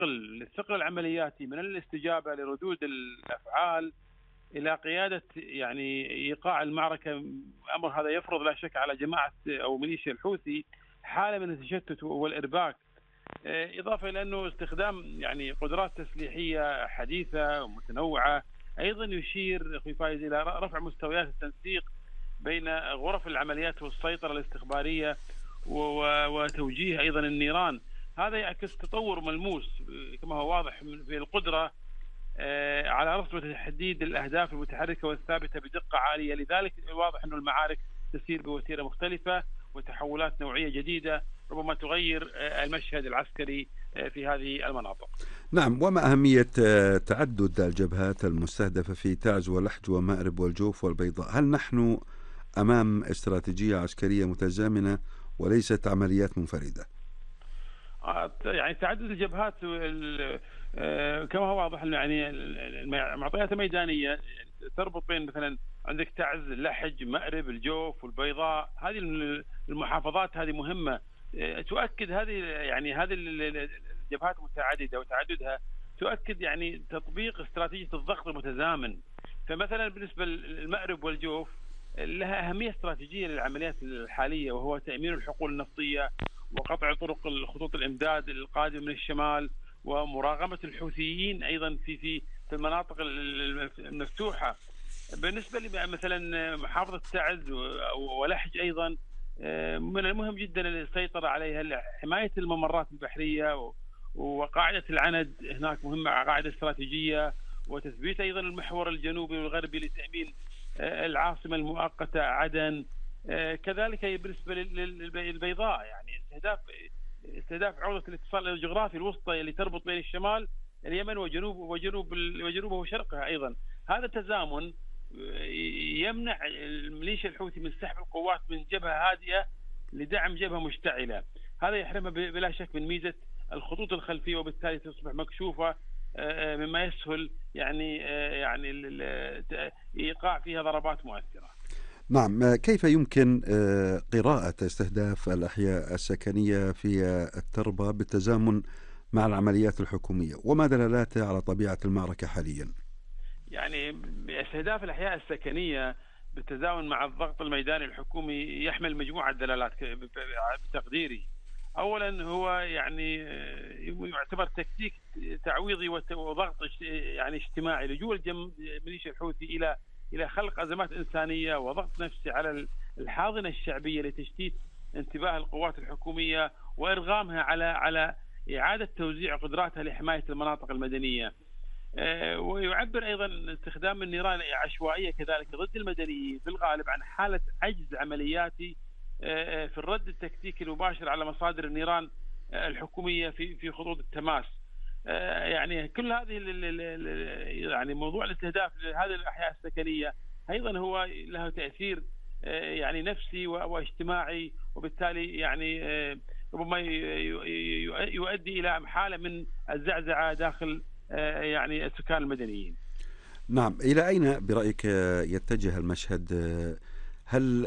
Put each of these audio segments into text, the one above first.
الثقل العملياتي من الاستجابة لردود الأفعال إلى قيادة يعني إيقاع المعركة. أمر هذا يفرض لا شك على جماعة أو ميليشيا الحوثي حالة من التشتت والإرباك، إضافة إلى أنه استخدام يعني قدرات تسليحية حديثة ومتنوعة أيضا يشير أخوي فايز إلى رفع مستويات التنسيق بين غرف العمليات والسيطرة الاستخبارية وتوجيه أيضا النيران. هذا يعكس تطور ملموس كما هو واضح في القدرة على رصد وتحديد الأهداف المتحركة والثابتة بدقة عالية. لذلك واضح أن المعارك تسير بوتيرة مختلفة وتحولات نوعية جديدة ربما تغير المشهد العسكري في هذه المناطق. نعم، وما أهمية تعدد الجبهات المستهدفة في تعز ولحج ومأرب والجوف والبيضاء؟ هل نحن أمام استراتيجية عسكرية متزامنة وليست عمليات منفردة؟ يعني تعدد الجبهات كما هو واضح يعني معطيات ميدانية تربط بين مثلا عندك تعز، لحج، مأرب، الجوف والبيضاء. هذه المحافظات هذه مهمة تؤكد هذه الجبهات المتعددة وتعددها تؤكد يعني تطبيق استراتيجية الضغط المتزامن. فمثلا بالنسبة للمأرب والجوف لها أهمية استراتيجية للعمليات الحالية، وهو تأمين الحقول النفطية وقطع طرق خطوط الإمداد القادمة من الشمال ومراقبة الحوثيين أيضا في المناطق المفتوحة. بالنسبة لي مثلا محافظة تعز ولحج أيضا من المهم جدا السيطرة عليها لحماية الممرات البحرية وقاعدة العند هناك مهمة، قاعدة استراتيجية، وتثبيت أيضا المحور الجنوبي والغربي لتأمين العاصمة المؤقتة عدن. كذلك بالنسبة للبيضاء يعني استهداف عودة الاتصال الجغرافي الوسطى اللي تربط بين الشمال اليمن وجنوبه وشرقها أيضا. هذا التزامن يمنع الميليشيا الحوثي من سحب القوات من جبهة هادئة لدعم جبهة مشتعلة. هذا يحرمها بلا شك من ميزة الخطوط الخلفية، وبالتالي تصبح مكشوفة مما يسهل يعني إيقاع فيها ضربات مؤثرة. نعم، كيف يمكن قراءة استهداف الأحياء السكنية في التربة بالتزامن مع العمليات الحكومية، وما دلالاتها على طبيعة المعركة حاليا؟ يعني استهداف الأحياء السكنية بالتزامن مع الضغط الميداني الحكومي يحمل مجموعة دلالات بتقديري. أولا هو يعني يعتبر تكتيك تعويضي وضغط يعني اجتماعي لجوء ميليشيا الحوثي إلى خلق أزمات إنسانية وضغط نفسي على الحاضنة الشعبية لتشتيت انتباه القوات الحكومية وإرغامها على إعادة توزيع قدراتها لحماية المناطق المدنية. ويعبر أيضا استخدام النيران عشوائية كذلك ضد المدنيين في الغالب عن حالة عجز عملياتي في الرد التكتيكي المباشر على مصادر النيران الحكومية في خطوط التماس. يعني كل هذه يعني موضوع الاستهداف لهذه الأحياء السكنية أيضا هو له تأثير يعني نفسي واجتماعي، وبالتالي يعني ربما يؤدي إلى حالة من الزعزعة داخل يعني السكان المدنيين. نعم، إلى أين برأيك يتجه المشهد؟ هل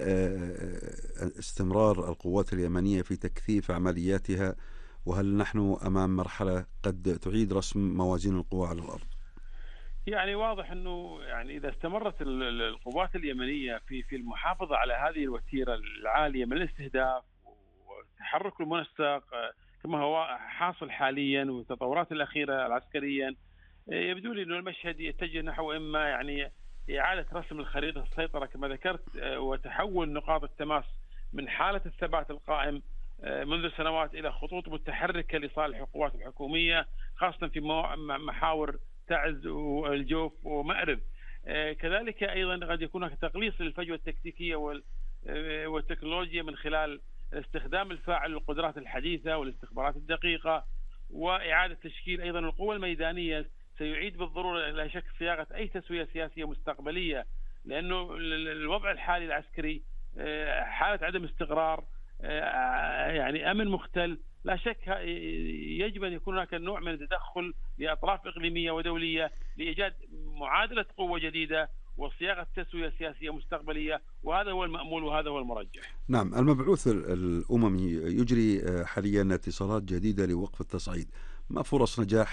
استمرار القوات اليمنية في تكثيف عملياتها، وهل نحن أمام مرحلة قد تعيد رسم موازين القوى على الأرض؟ يعني واضح أنه يعني إذا استمرت القوات اليمنية في المحافظة على هذه الوتيرة العالية من الاستهداف والتحرك المنسق كما هو حاصل حاليا والتطورات الأخيرة العسكريا، يبدو لي أنه المشهد يتجه نحو إما يعني إعادة رسم الخريطة السيطرة كما ذكرت وتحول نقاط التماس من حالة الثبات القائم منذ سنوات إلى خطوط متحركة لصالح القوات الحكومية، خاصة في محاور تعز والجوف ومأرب. كذلك أيضا قد يكون هناك تقليص للفجوة التكتيكية والتكنولوجيا من خلال استخدام الفاعل للقدرات الحديثة والاستخبارات الدقيقة، وإعادة تشكيل أيضا القوى الميدانية سيعيد بالضرورة لا شك صياغة أي تسوية سياسية مستقبلية، لأنه الوضع الحالي العسكري حالة عدم استقرار يعني أمن مختل. لا شك يجب أن يكون هناك نوع من التدخل لأطراف إقليمية ودولية لإيجاد معادلة قوة جديدة وصياغة تسوية سياسية مستقبلية، وهذا هو المأمول وهذا هو المرجح. نعم، المبعوث الأممي يجري حاليا اتصالات جديدة لوقف التصعيد. ما فرص نجاح